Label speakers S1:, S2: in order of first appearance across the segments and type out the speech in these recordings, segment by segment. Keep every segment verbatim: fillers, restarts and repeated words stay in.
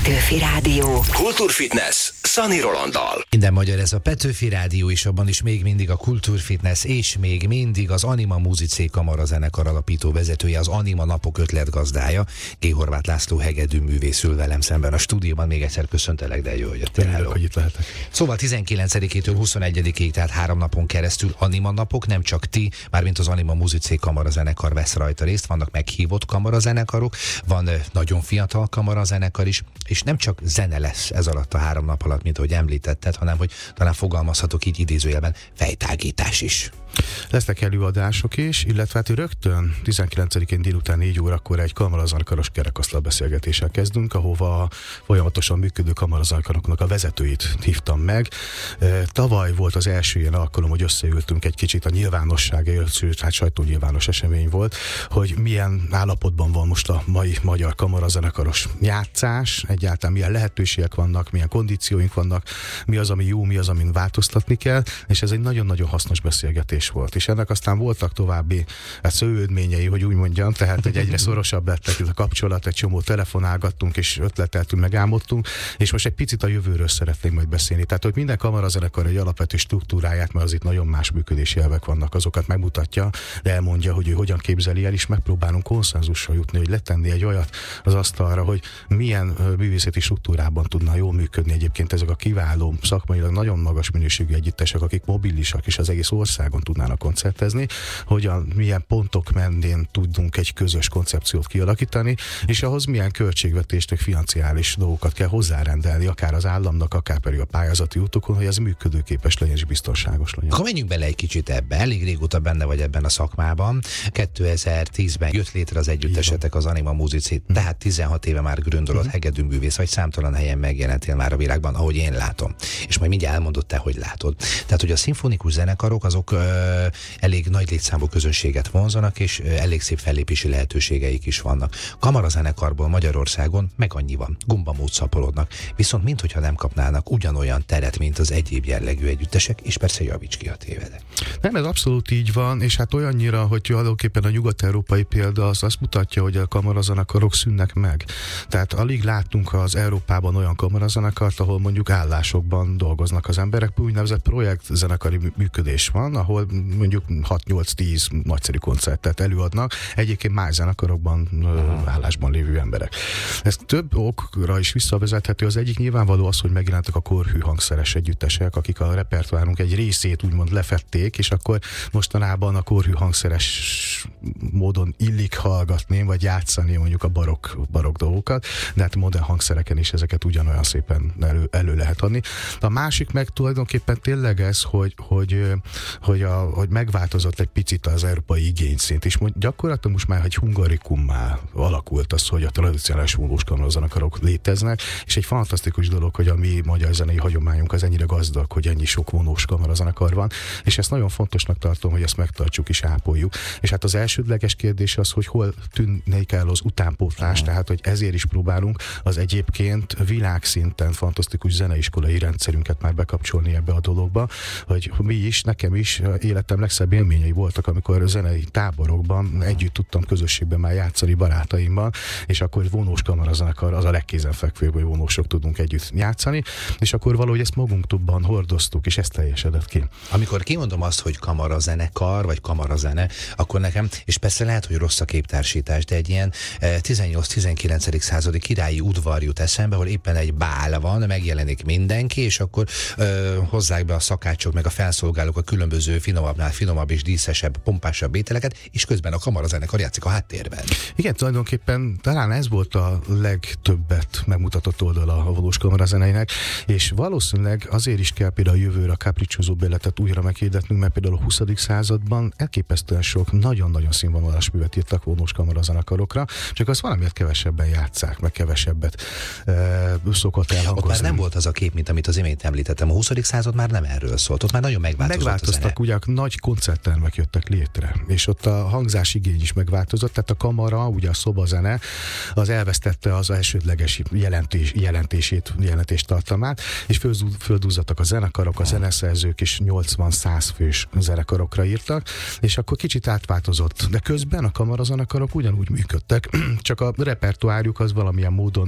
S1: Petőfi Rádió.
S2: Kultúrfitness Szani Rolanddal.
S3: Minden magyar, ez a Petőfi Rádió, és abban is még mindig a Kultúrfitness, és még mindig az Anima Musicé kamarazenekar alapító vezetője, az Anima Napok ötletgazdája, G. Horváth László hegedű művész ül velem szemben a stúdióban. Még egyszer köszöntelek, de jó, hogy jöttél.
S4: Örülök, hogy itt lehetek.
S3: Szóval tizenkilencedikétől huszonegyedikéig, tehát három napon keresztül Anima Napok, nem csak ti, mármint az Anima Musicé kamarazenekar vesz rajta részt, vannak meghívott kamarazenekarok, van nagyon fiatal kamarazenekar is, és nem csak zene lesz ez alatt a három nap alatt, mint ahogy említetted, hanem hogy talán fogalmazhatok így idézőjelben, fejtágítás is.
S4: Lesznek előadások is, illetve hát rögtön tizenkilencedikén délután négy órakor egy kamarazenekaros kerekasztal beszélgetéssel kezdünk, ahova folyamatosan működő kamarazenekaroknak a vezetőit hívtam meg. Tavaly volt az első ilyen alkalom, hogy összeültünk egy kicsit a nyilvánosság előtt, hát sajtónyilvános esemény volt, hogy milyen állapotban van most a mai magyar kamarazenekaros játszás, egyáltalán milyen lehetőségek vannak, milyen kondícióink vannak, mi az, ami jó, mi az, amin változtatni kell, és ez egy nagyon-nagyon hasznos beszélgetés volt. És ennek aztán voltak további hát, szövődményei, hogy úgy mondjam, tehát hogy egyre szorosabb lettek ez a kapcsolat, egy csomó telefonálgattunk, és ötleteltünk, megálmodtunk, és most egy picit a jövőről szeretnénk majd beszélni. Tehát, hogy minden kamarazenekar egy alapvető struktúráját, mert az itt nagyon más működési elvek vannak, azokat megmutatja, de elmondja, hogy ő hogyan képzeli el, és megpróbálunk konszenzusra jutni, hogy letenni egy olyat az asztalra, hogy milyen művészeti struktúrában tudna jól működni egyébként ezek a kiváló, szakmailag nagyon magas minőségű együttesek, akik mobilisak, és az egész országon tudnának koncertezni, hogyan, milyen pontok mentén tudunk egy közös koncepciót kialakítani, és ahhoz milyen költségvetést, vagy financiális dolgokat kell hozzárendelni, akár az államnak, akár pedig a pályázati útokon, hogy ez működőképes legyen és biztonságos legyen.
S3: Akkor menjünk bele egy kicsit ebbe. Elég régóta benne vagy ebben a szakmában. kétezer-tízben jött létre az együttesetek, az Anima Musicé, hmm. tehát tizenhat éve már gründolod, hmm. hegedűművész, vagy számtalan helyen megjelentél már a világban, ahogy én látom. És majd mindjárt elmondod te, hogy látod. Tehát, hogy a szimfonikus zenekarok azok ö, elég nagy létszámú közönséget vonzanak, és ö, elég szép fellépési lehetőségeik is vannak. Kamarazenekarból Magyarországon meg annyi van, gumbamód szaporodnak, viszont minthogyha nem kapnának ugyanolyan teret, mint az egyéb jellegű együttesek, és persze javíts ki a tévedek.
S4: Nem, ez abszolút így van, és hát olyannyira, hogy tulajdonképpen a nyugat-európai példa az azt mutatja, hogy a kamarazenekarok szűnnek meg. Tehát alig láttunk az Európában olyan kamarazenekart, ahol mondjuk állásokban dolgoznak az emberek, úgynevezett projektzenekari működés van, ahol mondjuk hat-nyolc-tíz nagyszerű koncertet előadnak, egyébként más zenekarokban uh, állásban lévő emberek. Ez több okra is visszavezethető. Az egyik nyilvánvaló az, hogy megjelentek a korhű hangszeres együttesek, akik a repertoárunk egy részét úgymond lefették, és akkor mostanában a korhű hangszeres módon illik hallgatni, vagy játszani mondjuk a barokk, barokk dolgokat, de hát modern hangszereken is ezeket ugyanolyan szépen elő, elő lehet adni. A másik meg tulajdonképpen tényleg ez, hogy, hogy, hogy, a, hogy megváltozott egy picit az európai igényszint, és gyakorlatilag most már egy hungarikummá alakult az, hogy a tradicionális vonós kamarazenekarok léteznek, és egy fantasztikus dolog, hogy a mi magyar zenei hagyományunk az ennyire gazdag, hogy ennyi sok vonós kamarazenekar van, és ezt nagyon fontosnak tartom, hogy ezt megtartsuk és ápoljuk. És hát az elsődleges kérdés az, hogy hol tűnik el az utánpótlás, tehát hogy ezért is próbálunk az egyébként világszinten fantasztikus zeneiskolai rendszerünket már bekapcsolni ebbe a dologba, hogy mi is, nekem is életem legszebb élményei voltak, amikor a zenei táborokban együtt tudtam közösségben már játszani barátaimmal, és akkor vonós kamarazenekar az a legkézenfekvőbb, hogy vonósok tudunk együtt játszani, és akkor valahogy ezt magunkban hordoztuk, és ez teljesedett ki.
S3: Amikor kimondom azt, hogy kamarazenekar, vagy kamarazene, akkor nekem, és persze lehet, hogy rossz a képtársítás, de egy ilyen tizennyolc-tizenkilencedik századi királyi udvar jut eszembe, ahol éppen egy bál van, megjelenik mindenki, és akkor ö, hozzák be a szakácsok, meg a felszolgálók a különböző finomabbnál finomabb és díszesebb, pompásabb ételeket, és közben a kamarazenekar játszik a háttérben.
S4: Igen, tulajdonképpen talán ez volt a legtöbbet megmutatott oldala a valós kamarazeneinek, és valószínűleg azért is kell például a jövőre a Capriccioso Ballettet újra meghirdetnünk, mert például a huszadik században elképesztően sok nagyon-nagyon színvonalas művet írtak vonós kamarazenekarokra, csak azt valamiért kevesebben játsszák, meg kevesebbet e, szokott elhangozni.
S3: Ott már nem volt az a kép, mint amit az imént említettem. A huszadik század már nem erről szólt, ott már nagyon megváltozott.
S4: Megváltoztak, ugye nagy koncerttermek jöttek létre, és ott a hangzás igény is megváltozott, tehát a kamara, ugye a szobazene, az elvesztette az elsődleges jelentés, jelentését, jelentéstartalmát, és földúzzadtak a zenekarok, a zeneszerzők is nyolcvan-száz fős zenekarokra írtak, és akkor kicsit átváltozott. De közben a kamarazenekarok ugyanúgy működtek, csak a repertoárjuk az valamilyen módon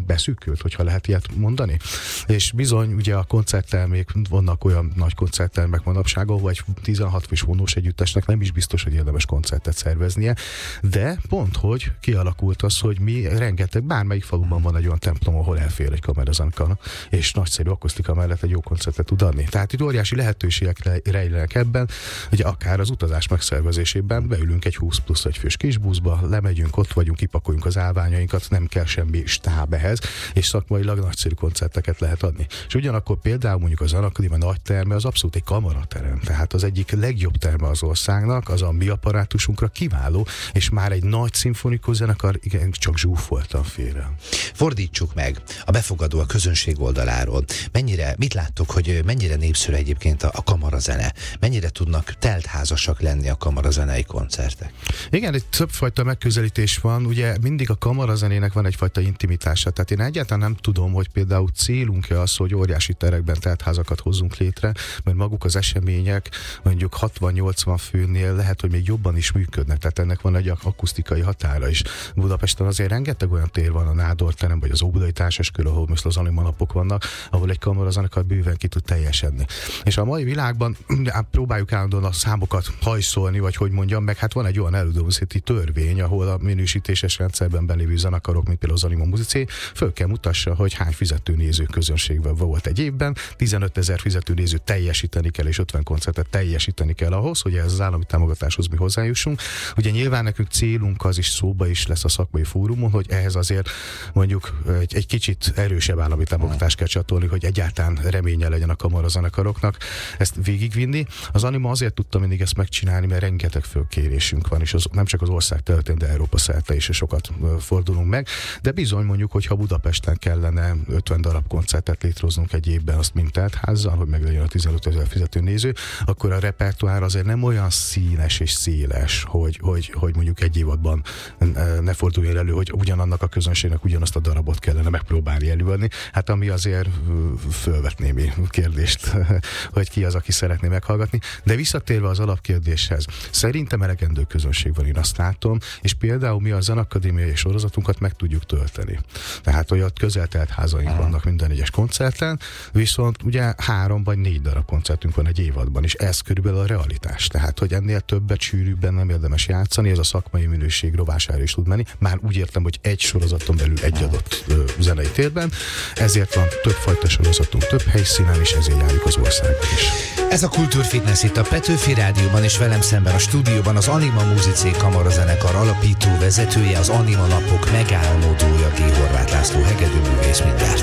S4: beszűkült, hogyha lehet ilyet mondani. És bizony, ugye a koncerttermék, vannak olyan nagy koncerttermek manapság, ahol egy tizenhat fős vonós együttesnek nem is biztos, hogy érdemes koncertet szerveznie, de pont, hogy kialakult az, hogy mi rengeteg, bármelyik faluban van egy olyan templom, ahol elfér egy kamerazenekar, és nagyszerű akusztika mellett egy jó koncertet tud adni. Tehát itt óriási lehetőségek rejlenek ebben, hogy akár az utazás megszervezésében beülünk egy húsz plusz egy fős kis buszba, lemegyünk, ott vagyunk, kipakoljuk az állványainkat, nem kell semmi stáb ehhez, és szakmailag nagyszerű koncerteket lehet adni. És ugyanakkor például mondjuk az Anakadémia nagy terme az abszolút egy kamaraterem, tehát az egyik legjobb terme az országnak, az a mi apparátusunkra kiváló, és már egy nagy szimfonikus zenekar igen, csak zsúfoltan félre.
S3: Fordítsuk meg a befogadó a közönség oldaláról. Mennyire, mit láttok, hogy mennyire népszerű egyébként a, a kamarazene? Mennyire tudnak teltházasak lenni a kamarazenei koncertek?
S4: Igen, egy többfajta megközelítés van. Ugye mindig a kamarazenének van egyfajta intimitása. Tehát én egyáltalán nem tudom, hogy például célunk-e az, hogy óriási terekben teltházakat hozzunk létre, mert maguk az események mondjuk hatvan-nyolcvan főnél lehet, hogy még jobban is működnek. Tehát ennek van egy akusztikai határa is. Budapesten azért rengeteg olyan tér van, a Nádor terem, vagy az Óbudai Társaskör, ahol most az Anima napok vannak, ahol egy kamarazenekar bőven ki tud teljesedni. És a mai világban próbáljuk állandóan a számokat hajszolni, vagy hogy mondjam, meg hát van egy olyan elődomszéti törvény, ahol a minősítéses rendszerben belévő zenekarok, mint például az Anima Musicé, föl kell mutassa, hogy hány fizetőnéző közönségben volt egy évben, tizenötezer fizetőnéző teljesíteni kell, és ötven koncertet teljesíteni kell ahhoz, hogy ez az állami támogatáshoz mi hozzájussunk. Ugye nyilván nekünk célunk az is, szóba is lesz a szakmai fórumon, hogy ehhez azért mondjuk egy, egy kicsit erősebb állami támogatást kell csatolni, hogy egyáltalán reménye legyen a kamarazenekaroknak ezt végigvinni. Az Anima azért tudta mindig ezt megcsinálni, mert rengeteg fölkérésünk van, és az, nem csak az ország területén, de Európa szerte is sokat fordulunk meg. De bizony mondjuk, hogyha Budapesten kellene ötven darab koncertet létrehoznunk egy évben, azt mint teltházzal, hogy meg legyen a tizenöt ezer fizető néző, akkor a repertoár azért nem olyan színes és széles, hogy, hogy, hogy mondjuk egy évadban ne forduljon elő, hogy ugyanannak a közönségnek ugyanazt a darabot kellene megpróbálni előadni. Hát ami azért fölvet némi kérdést, hogy ki az, aki szeretné meghallgatni. De visszatérve az alapkérdéshez, szerintem elegendő közönség van, én azt látom, és például mi a zenakadémiai sorozatunkat meg tudjuk tölteni. Tehát olyan közeltelt házaink vannak minden egyes koncerten, viszont ugye három vagy négy darab koncertünk van egy évadban, és ez körülbelül a realitás. Tehát, hogy ennél többet, sűrűbben nem érdemes játszani, ez a szakmai minőség rovására is tud menni. Már úgy értem, hogy egy sorozaton belül egy adott ö, zenei térben, ezért van többfajta sorozatunk, több helyszínen, és ezért járjuk az országban is.
S3: Ez a Kultúrfitness itt a Petőfi Rádióban, és velem szemben a stúdióban az Anima Musicé kamarazenekar alapító vezetője, az Anima napok megálmodója, G. Horváth László hegedűművész. Mindjárt.